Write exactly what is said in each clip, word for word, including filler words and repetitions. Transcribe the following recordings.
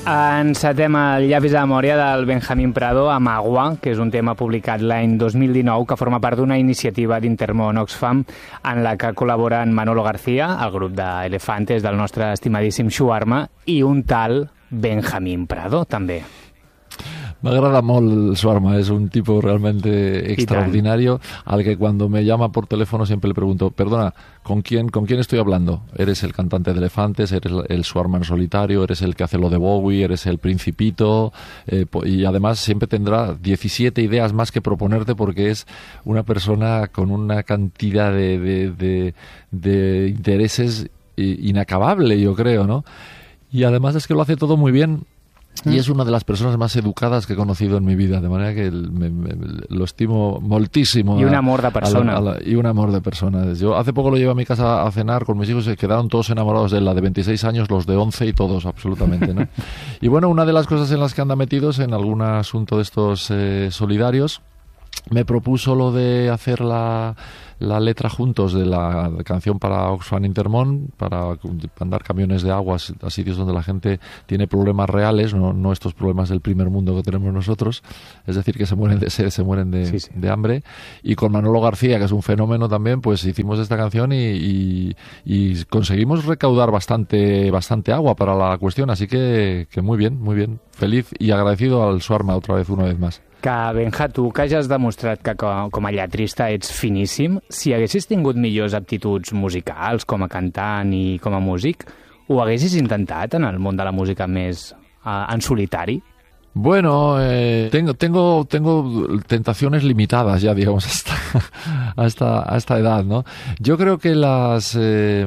Encetem el llavis de memòria del Benjamín Prado amb Agua, que és un tema publicat l'any dos mil dinou que forma part d'una iniciativa d'Intermón Oxfam en la que col·laboren Manolo García, el grup d'Elefantes del nostre estimadíssim Shawarma, i un tal Benjamín Prado, també. M'agrada molt el Shawarma, es un tipo realmente extraordinario al que cuando me llama por teléfono siempre le pregunto, perdona, ¿con quién, con quién estoy hablando? ¿Eres el cantante de Elefantes? ¿Eres el Shawarma en solitario? ¿Eres el que hace lo de Bowie? ¿Eres el Principito? Eh, y además siempre tendrá diecisiete ideas más que proponerte porque es una persona con una cantidad de, de, de, de intereses inacabable, yo creo, ¿no? Y además es que lo hace todo muy bien. Y es una de las personas más educadas que he conocido en mi vida, de manera que me, me, lo estimo moltísimo. Y un amor de persona. A la, a la, y un amor de persona. Yo hace poco lo llevé a mi casa a cenar con mis hijos y quedaron todos enamorados de él, la de veintiséis años, los de once y todos, absolutamente, ¿no? Y bueno, una de las cosas en las que anda metidos en algún asunto de estos eh, solidarios, me propuso lo de hacer la, la letra juntos de la canción para Oxfam Intermón, para mandar camiones de agua a sitios donde la gente tiene problemas reales, no, no estos problemas del primer mundo que tenemos nosotros, es decir, que se mueren de sed, se mueren de, sí, sí. de hambre. Y con Manolo García, que es un fenómeno también, pues hicimos esta canción y, y, y conseguimos recaudar bastante, bastante agua para la cuestión, así que, que muy bien, muy bien. Feliz y agradecido al Shawarma otra vez, una vez más. Que, Benja, tu que ja has demostrat que com a lletrista ets finíssim, si haguessis tingut millors aptituds musicals com a cantant i com a músic, ho haguessis intentat en el món de la música més uh, en solitari? Bueno, eh, tengo, tengo, tengo tentaciones limitadas ya, digamos, hasta, hasta, a esta edad, ¿no? Yo creo que las... Eh,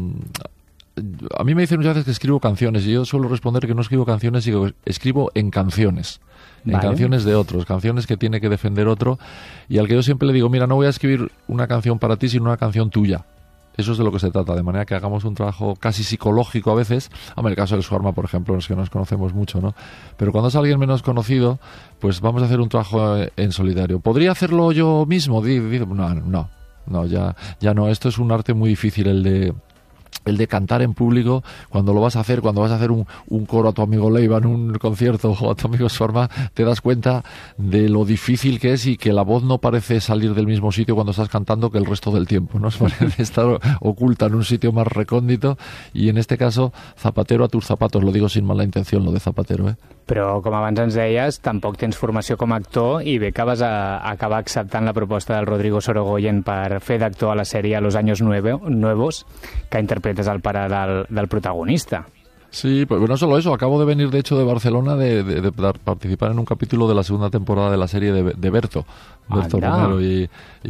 a mí me dicen muchas veces que escribo canciones y yo suelo responder que no escribo canciones, sino que escribo en canciones. En vale. canciones de otros, canciones que tiene que defender otro, y al que yo siempre le digo, mira, no voy a escribir una canción para ti, sino una canción tuya. Eso es de lo que se trata, de manera que hagamos un trabajo casi psicológico a veces. Hombre, el caso del Shawarma, por ejemplo, es que nos conocemos mucho, ¿no? Pero cuando es alguien menos conocido, pues vamos a hacer un trabajo en solitario. ¿Podría hacerlo yo mismo? No, no, no, ya, ya no. Esto es un arte muy difícil, el de... el de cantar en público, cuando lo vas a hacer, cuando vas a hacer un, un coro a tu amigo Leiva en un concierto o a tu amigo Shawarma, te das cuenta de lo difícil que es y que la voz no parece salir del mismo sitio cuando estás cantando que el resto del tiempo, ¿no? Parece estar oculta en un sitio más recóndito, y en este caso, zapatero a tus zapatos, lo digo sin mala intención, lo de zapatero, ¿eh? Però, com abans ens deies, tampoc tens formació com a actor i bé que vas a, a acabar acceptant la proposta del Rodrigo Sorogoyen per fer d'actor a la sèrie Los Años Nuevos, que interpretes al pare del, del protagonista. Sí, pues no solo eso, acabo de venir de hecho de Barcelona de, de, de participar en un capítulo de la segunda temporada de la serie de, de Berto, Berto Romero y, y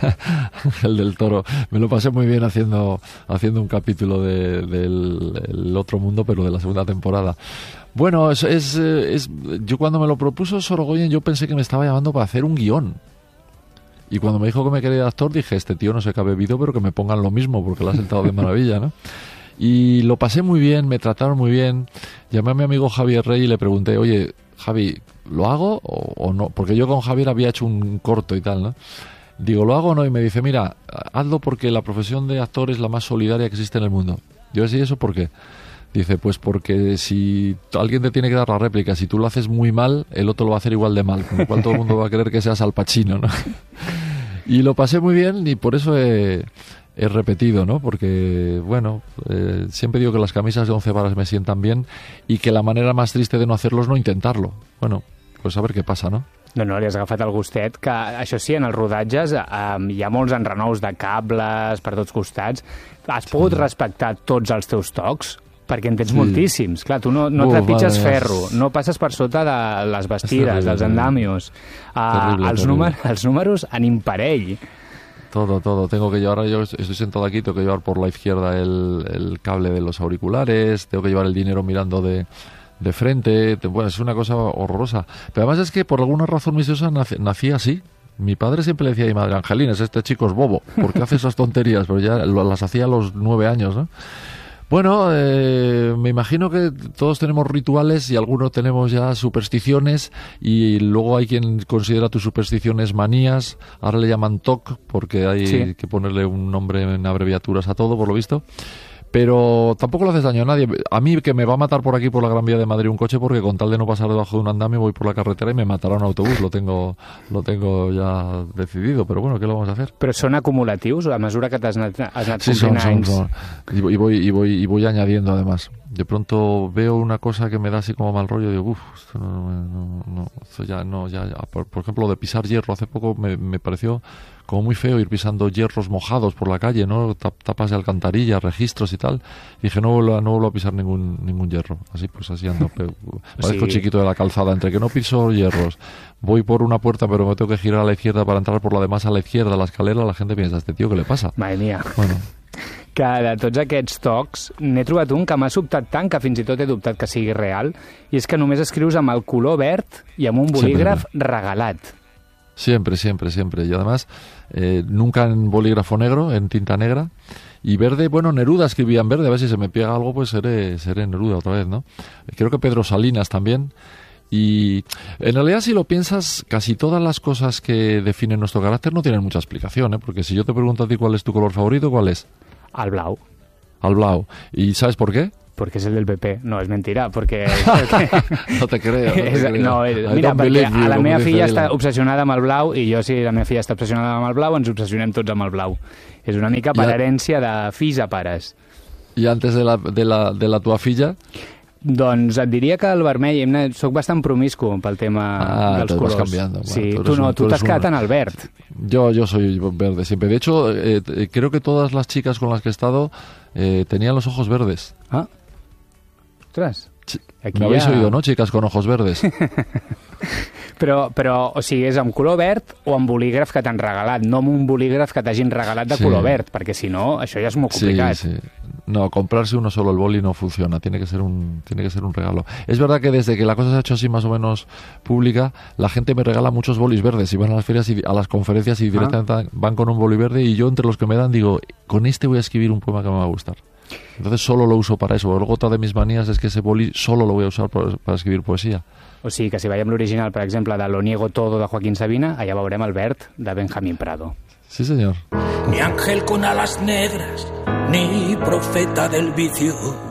el del Toro. Me lo pasé muy bien haciendo haciendo un capítulo de, del el otro mundo, pero de la segunda temporada. Bueno, es, es, es yo cuando me lo propuso Sorogoyen, yo pensé que me estaba llamando para hacer un guión. Y cuando me dijo que me quería actor, dije, este tío no sé qué ha bebido, pero que me pongan lo mismo, porque lo ha sentado de maravilla, ¿no? Y lo pasé muy bien, me trataron muy bien. Llamé a mi amigo Javier Rey y le pregunté, oye, Javi, ¿lo hago o, o no? Porque yo con Javier había hecho un corto y tal, ¿no? Digo, ¿lo hago o no? Y me dice, mira, hazlo porque la profesión de actor es la más solidaria que existe en el mundo. Yo decía, ¿eso por qué? Dice, pues porque si alguien te tiene que dar la réplica, si tú lo haces muy mal, el otro lo va a hacer igual de mal, con lo cual todo el mundo va a querer que seas Al Pacino, ¿no? Y lo pasé muy bien y por eso he, he repetido, ¿no? Porque, bueno, eh, siempre digo que las camisas de once varas me sientan bien y que la manera más triste de no hacerlo es no intentarlo. Bueno, pues a ver què passa, no? No, no, li has agafat el gustet, que això sí, en els rodatges eh, hi ha molts enrenous de cables per tots costats. Has pogut sí. respectar tots els teus tocs? Perquè en tens sí. moltíssims. Clar, tu no, no uh, trepitges vale, ferro, no passes per sota de les bastides, terrible, dels andamios. Uh, terrible, els, númer, els números en imparell. Todo, todo. Tengo que llevar, yo estoy sentado aquí, tengo que llevar por la izquierda el, el cable de los auriculares, tengo que llevar el dinero mirando de, de frente. Bueno, es una cosa horrorosa. Pero además es que por alguna razón misteriosa nací, nací así. Mi padre siempre le decía a mi madre, Angelines, este chico es bobo, ¿por qué hace esas tonterías? Pero ya las hacía a los nueve años, ¿no? Bueno, eh, me imagino que todos tenemos rituales y algunos tenemos ya supersticiones, y luego hay quien considera tus supersticiones manías. Ahora le llaman T O C porque hay sí. que ponerle un nombre en abreviaturas a todo, por lo visto. pero tampoco le haces daño a nadie. A mí, que me va a matar por aquí, por la Gran Vía de Madrid, un coche, porque con tal de no pasar debajo de un andamio voy por la carretera y me matará un autobús, lo tengo lo tengo ya decidido, pero bueno, ¿qué lo vamos a hacer? Però són acumulatius a mesura que t'has anat, has anat sí, complint son, anys? Son, son. Y, voy, y, voy, y voy añadiendo además. De pronto veo una cosa que me da así como mal rollo y digo, uff, esto no, no, no, esto ya no, ya, ya. Por, por ejemplo, de pisar hierro, hace poco me, me pareció como muy feo ir pisando hierros mojados por la calle, ¿no? Tapas de alcantarilla, registros y tal. Y dije, no vuelvo, no vuelvo a pisar ningún ningún hierro. Así pues así ando. Parezco sí. Chiquito de la calzada. Entre que no piso hierros, voy por una puerta pero me tengo que girar a la izquierda para entrar por la demás a la izquierda, a la escalera, la gente piensa, ¿este tío qué le pasa? Madre mía. Bueno. Que de tots aquests tocs n'he trobat un que m'ha sobtat tant que fins i tot he dubtat que sigui real, i és que només escrius amb el color verd i amb un bolígraf siempre. Regalat. Siempre, siempre, siempre. Y además, eh, nunca en bolígrafo negro, en tinta negra. Y verde, bueno, Neruda escribía en verde, a ver si se me pega algo, pues seré, seré Neruda otra vez, ¿no? Creo que Pedro Salinas también. Y en realidad, si lo piensas, casi todas las cosas que definen nuestro carácter no tienen mucha explicación, ¿eh? Porque si yo te pregunto a ti cuál es tu color favorito, ¿cuál es? Al blau. Al blau. ¿Y sabes por qué? Porque es el del P P. No, és mentira, perquè... no te creo. No, te creo. no mira, perquè a la meva filla està obsessionada amb el blau i jo, si la meva filla està obsessionada amb el blau, ens obsessionem tots amb el blau. És una mica per herència de fills a pares. I antes de la, de la, de la tua filla? Doncs et diria que el vermell, soc bastant promiscu pel tema ah, dels colors. Vas cambiando. Bueno, sí, tu, no, tu t'has quedat en el verd. Yo, yo soy verde siempre. De hecho, eh, creo que todas las chicas con las que he estado eh, tenían los ojos verdes. Ah, ostras. Aquí Me habéis ja... oído, ¿no? Chicas con ojos verdes. però, però, o sigui, és amb color verd o amb bolígraf que t'han regalat, no amb un bolígraf que t'hagin regalat de sí. color verd, perquè si no, això ja és molt complicat. Sí, sí. No, comprarse uno solo el boli no funciona, tiene que ser un tiene que ser un regalo. Es verdad que desde que la cosa se ha hecho así más o menos pública, la gente me regala muchos bolis verdes y van a las ferias y a las conferencias y directamente ah. van con un boli verde y yo entre los que me dan digo, con este voy a escribir un poema que me va a gustar. Entonces solo lo uso para eso. Luego otra de mis manías es que ese boli solo lo voy a usar para, para escribir poesía. O sigui que si veiem l'original, per exemple, de Lo niego todo de Joaquín Sabina, allà veurem el verd de Benjamín Prado. Sí, señor. Ni ángel con alas negras, ni profeta del vicio,